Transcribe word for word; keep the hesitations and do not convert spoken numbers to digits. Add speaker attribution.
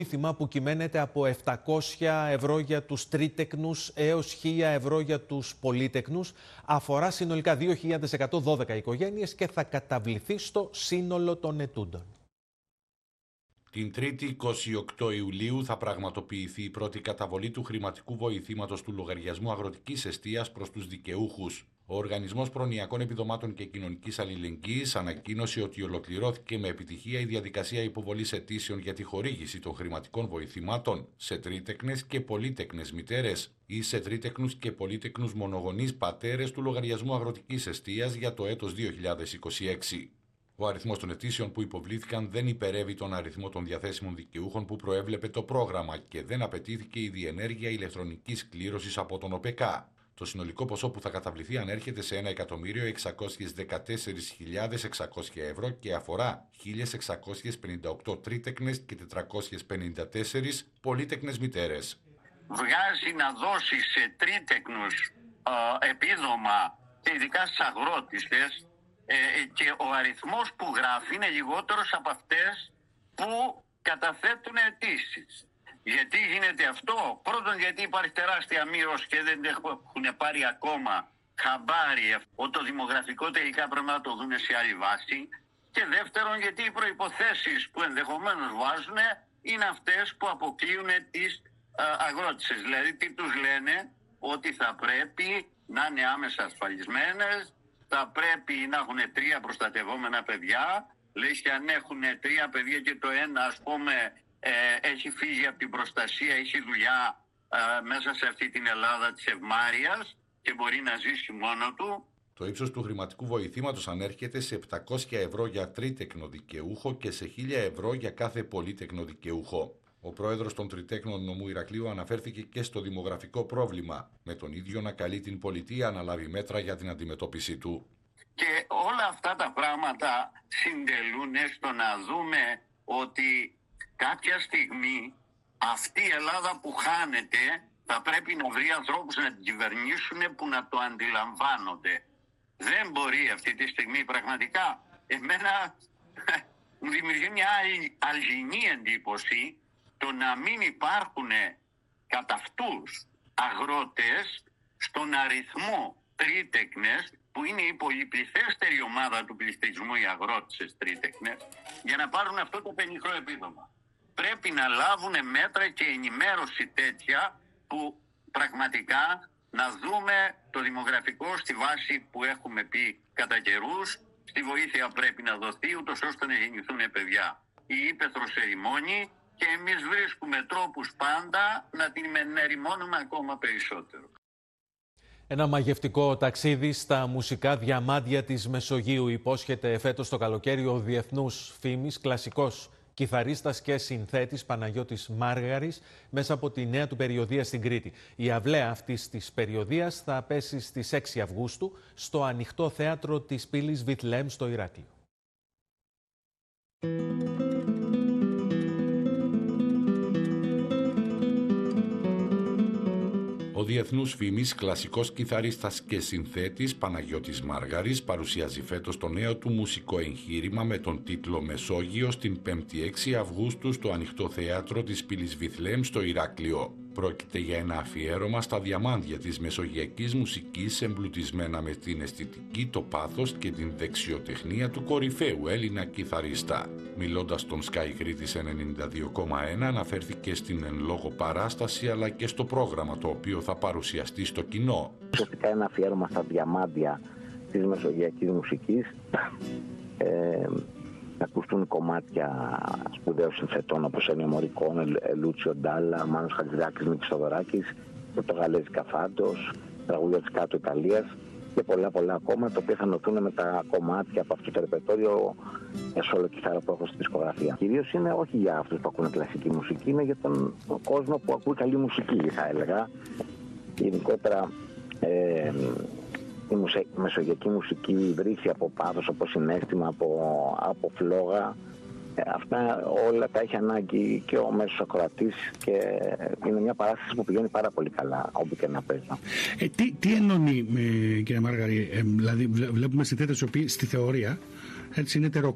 Speaker 1: Βοήθημα που κυμαίνεται από επτακόσια ευρώ για τους τρίτεκνους έως χίλια ευρώ για τους πολύτεκνους, αφορά συνολικά δύο χιλιάδες εκατόν δώδεκα οικογένειες και θα καταβληθεί στο σύνολο των ετούντων.
Speaker 2: Την Τρίτη, είκοσι οκτώ Ιουλίου, θα πραγματοποιηθεί η πρώτη καταβολή του χρηματικού βοηθήματος του λογαριασμού αγροτικής εστίας προς τους δικαιούχους. Ο Οργανισμός Προνοιακών Επιδομάτων και Κοινωνικής Αλληλεγγύης ανακοίνωσε ότι ολοκληρώθηκε με επιτυχία η διαδικασία υποβολής αιτήσεων για τη χορήγηση των χρηματικών βοηθημάτων σε τρίτεκνες και πολύτεκνες μητέρες ή σε τρίτεκνους και πολύτεκνους μονογονείς πατέρες του λογαριασμού αγροτικής εστίας για το έτος δύο χιλιάδες είκοσι έξι. Ο αριθμός των αιτήσεων που υποβλήθηκαν δεν υπερεύει τον αριθμό των διαθέσιμων δικαιούχων που προέβλεπε το πρόγραμμα και δεν απαιτήθηκε η διενέργεια ηλεκτρονικής κλήρωσης από τον ΟΠΕΚΑ. Το συνολικό ποσό που θα καταβληθεί ανέρχεται σε ένα εκατομμύριο εξακόσιες δεκατέσσερις χιλιάδες εξακόσια ευρώ και αφορά χίλιες εξακόσιες πενήντα οκτώ τρίτεκνες και τετρακόσιες πενήντα τέσσερις πολύτεκνες μητέρες.
Speaker 3: Βγάζει να δώσει σε τρίτεκνους ε, επίδομα και ειδικά στις αγρότησες ε, και ο αριθμός που γράφει είναι λιγότερος από αυτές που καταθέτουν αιτήσεις. Γιατί γίνεται αυτό? Πρώτον, γιατί υπάρχει τεράστια μείωση και δεν έχουν πάρει ακόμα χαμπάρι ότι το δημογραφικό τελικά πρέπει να το δουν σε άλλη βάση. Και δεύτερον, γιατί οι προϋποθέσεις που ενδεχομένως βάζουν είναι αυτές που αποκλείουν τις αγρότησες. Δηλαδή, τι τους λένε? Ότι θα πρέπει να είναι άμεσα ασφαλισμένες, θα πρέπει να έχουν τρία προστατευόμενα παιδιά. Λέει και αν έχουν τρία παιδιά και το ένα, ας πούμε, Ε, έχει φύγει από την προστασία, έχει δουλειά ε, μέσα σε αυτή την Ελλάδα της ευμάρειας και μπορεί να ζήσει μόνο του.
Speaker 2: Το ύψος του χρηματικού βοηθήματος ανέρχεται σε επτακόσια ευρώ για τρίτεκνο δικαιούχο και σε χίλια ευρώ για κάθε πολύτεκνο δικαιούχο. Ο πρόεδρος των Τριτέκνων Νομού Ηρακλείου αναφέρθηκε και στο δημογραφικό πρόβλημα, με τον ίδιο να καλεί την πολιτεία να λάβει μέτρα για την αντιμετώπιση του.
Speaker 3: Και όλα αυτά τα πράγματα συντελούν στο να δούμε ότι κάποια στιγμή αυτή η Ελλάδα που χάνεται θα πρέπει να βρει ανθρώπους να την κυβερνήσουν που να το αντιλαμβάνονται. Δεν μπορεί αυτή τη στιγμή πραγματικά. Εμένα μου δημιουργεί μια αλγινή εντύπωση το να μην υπάρχουν κατά αυτούς αγρότες στον αριθμό τρίτεκνες που είναι η πολυπληθέστερη ομάδα του πληθυσμού, οι αγρότες τρίτεκνες, για να πάρουν αυτό το πενιχρό επίδομα. Πρέπει να λάβουν μέτρα και ενημέρωση τέτοια που πραγματικά να δούμε το δημογραφικό στη βάση που έχουμε πει κατά καιρούς. Στη βοήθεια πρέπει να δοθεί ούτως ώστε να γεννηθούν παιδιά. Η ύπαιθρος ερημώνει και εμείς βρίσκουμε τρόπους πάντα να την ερημώνουμε ακόμα περισσότερο.
Speaker 1: Ένα μαγευτικό ταξίδι στα μουσικά διαμάντια της Μεσογείου υπόσχεται φέτος το καλοκαίρι ο διεθνούς φήμης κλασικός κιθαρίστας και συνθέτης Παναγιώτης Μάργαρης μέσα από τη νέα του περιοδεία στην Κρήτη. Η αυλαία αυτής της περιοδείας θα πέσει στις έξι Αυγούστου στο ανοιχτό θέατρο της πύλης Βιθλεέμ στο Ηράκλειο.
Speaker 2: Ο διεθνούς φήμης κλασικός κιθαρίστας και συνθέτης Παναγιώτης Μάργαρης παρουσιάζει φέτος το νέο του μουσικό εγχείρημα με τον τίτλο «Μεσόγειο» στην πέμπτη έξι Αυγούστου στο ανοιχτό θέατρο της πύλης Βιθλεέμ στο Ηράκλειο. Πρόκειται για ένα αφιέρωμα στα διαμάντια της μεσογειακής μουσικής εμπλουτισμένα με την αισθητική, το πάθος και την δεξιοτεχνία του κορυφαίου Έλληνα κιθαρίστα. Μιλώντας στον Sky Κρήτης ενενήντα δύο κόμμα ένα αναφέρθηκε στην εν λόγω παράσταση αλλά και στο πρόγραμμα το οποίο θα παρουσιαστεί στο κοινό.
Speaker 4: Ουσιαστικά ένα αφιέρωμα στα διαμάντια της μεσογειακής μουσικής. Ε, θα ακουστούν κομμάτια σπουδαίων συνθετών όπως Ένιο Μωρικόνε, Λούτσιο Ντάλα, Μάνος Χατζηδάκης, Μίκης Θοδωράκης, Πορτογαλέζικα Φάντος, τραγούδια της κάτω Ιταλίας και πολλά πολλά ακόμα, τα οποία θα νοθούν με τα κομμάτια από αυτό το ρεπερτόριο σόλο κιθάρα που έχω στη δισκογραφία. Κυρίως είναι όχι για αυτούς που ακούνε κλασική μουσική, είναι για τον κόσμο που ακούει καλή μουσική, θα έλεγα. Γενικότερα ε, η μεσογειακή μουσική βρήθη από πάθος, από συναίσθημα, από, από φλόγα. Ε, αυτά όλα τα έχει ανάγκη και ο μέσος ακροατής και είναι μια παράσταση που πηγαίνει πάρα πολύ καλά όπου και να παίζει.
Speaker 5: Ε, τι, τι εννοεί, ε, κύριε Μάργαρη, ε, δηλαδή βλέπουμε συνθέτες οι οποίοι στη θεωρία έτσι είναι τερο,